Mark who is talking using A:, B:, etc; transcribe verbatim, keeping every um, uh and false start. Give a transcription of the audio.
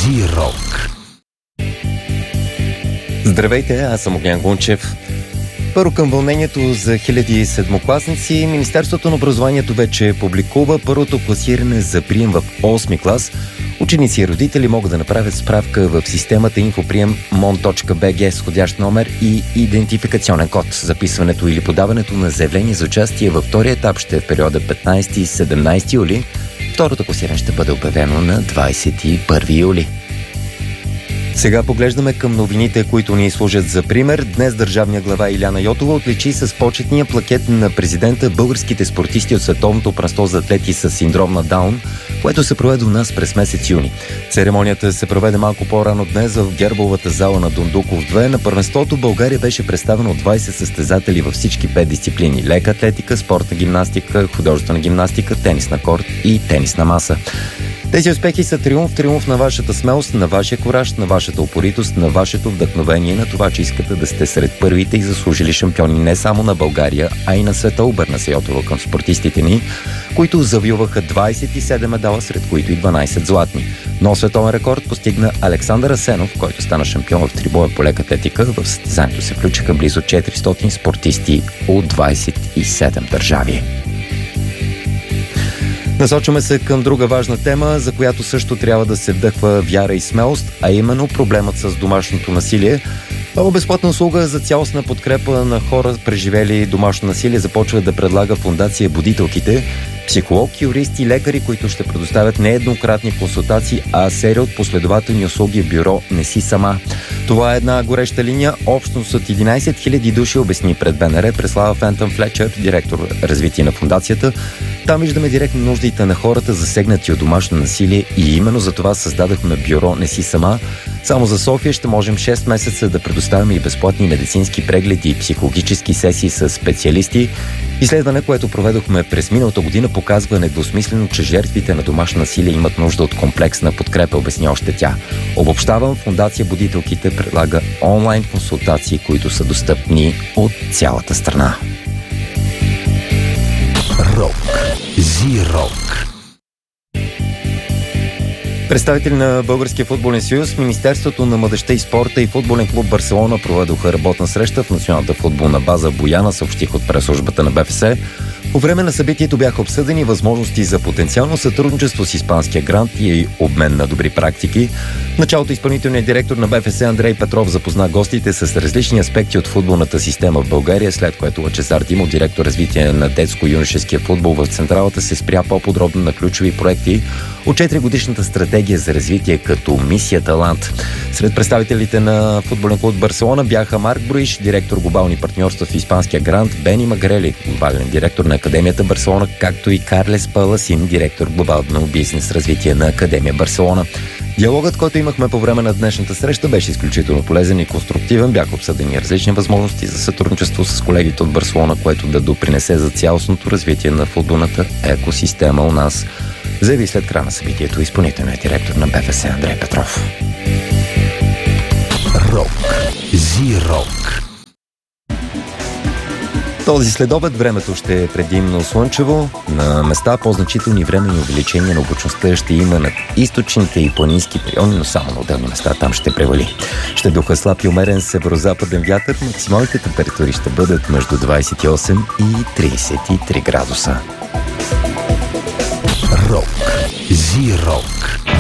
A: Зирок.
B: Здравейте, аз съм Огнян Гунчев. Първо към вълнението за хиляди седмокласници, Министерството на образованието вече публикува първото класиране за прием в осми клас. Ученици и родители могат да направят справка в системата инфоприем мон точка би джи с входящ номер и идентификационен код. Записването или подаването на заявление за участие във втория етап ще е в периода петнайсети и седемнайсети юли. Второто класиране ще бъде обявено на двайсет и първи юли. Сега поглеждаме към новините, които ни служат за пример. Днес държавния глава Илияна Йотова отличи с почетния плакет на президента българските спортисти от световното първенство за атлети с синдром на Даун, което се проведе у нас през месец юни. Церемонията се проведе малко по-рано днес в гербовата зала на Дондуков две. На първенството България беше представена от двайсет състезатели във всички пет дисциплини: лека атлетика, спортна гимнастика, художествена гимнастика, тенис на корт и тенис на маса. Тези успехи са триумф, триумф на вашата смелост, на вашия кураж, на вашата упоритост, на вашето вдъхновение, на това, че искате да сте сред първите и заслужили шампиони не само на България, а и на света, обърна се Йотова към спортистите ни, които завоюваха двайсет и седем медала, сред които и дванайсет златни. Но световен рекорд постигна Александър Асенов, който стана шампион в трибоя по лека атлетика. В състезанието се включиха близо четиристотин спортисти от двайсет и седем държави. Насочваме се към друга важна тема, за която също трябва да се вдъхва вяра и смелост, а именно проблемът с домашното насилие. Много безплатна услуга за цялостна подкрепа на хора, преживели домашно насилие, започва да предлага фондация Будителките. Психолог, юристи и лекари, които ще предоставят не еднократни консултации, а серия от последователни услуги в бюро "Не си сама". Това е една гореща линия. Общност от единайсет хиляди души, обясни пред БНР Преслава Фентън Флечер, директор развитие на фондацията. Там виждаме директно нуждите на хората, засегнати от домашно насилие, и именно за това създадахме бюро "Не си сама". Само за София ще можем шест месеца да предоставяме и безплатни медицински прегледи и психологически сесии с специалисти. Изследване, което проведохме през миналата година, показва недвусмислено, че жертвите на домашно насилие имат нужда от комплексна подкрепа, обясни още тя. Обобщавам, фондация Будителките предлага онлайн консултации, които са достъпни от цялата страна.
A: Рок. Зирок.
B: Представители на Българския футболен съюз, Министерството на младежта и спорта и футболен клуб Барселона проведоха работна среща в Националната футболна база Бояна, съобщих от пресслужбата на БФС. По време на събитието бяха обсъдени възможности за потенциално сътрудничество с испанския грант и обмен на добри практики. В началото изпълнителният директор на БФС Андрей Петров запозна гостите с различни аспекти от футболната система в България, след което Лъчезар Димов, директор развитие на детско-юношеския футбол в централата, се спря по-подробно на ключови проекти от четиригодишната стратегия за развитие като Мисия Талант. Сред представителите на футболен клуб Барселона бяха Марк Бруиш, директор глобални партньорства в испанския грант, Бени Магрели, глобален директор на Академията Барселона, както и Карлес Паласин, директор глобално бизнес развитие на Академия Барселона. Диалогът, който имахме по време на днешната среща, беше изключително полезен и конструктивен. Бяха обсъдени различни възможности за сътрудничество с колегите от Барселона, което да допринесе за цялостното развитие на футболната екосистема у нас, заяви след края на събитието изпълнителният директор на БФС Андрей Петров.
A: Рок. Зирок.
B: Този следобед времето ще е предимно слънчево. На места по-значителни времени увеличения на облачността ще има над източните и планински райони, но само на отделни места там ще превали. Ще духа слаб и умерен северозападен вятър. Максималните температури ще бъдат между двайсет и осем и трийсет и три градуса.
A: Рок. Зирок.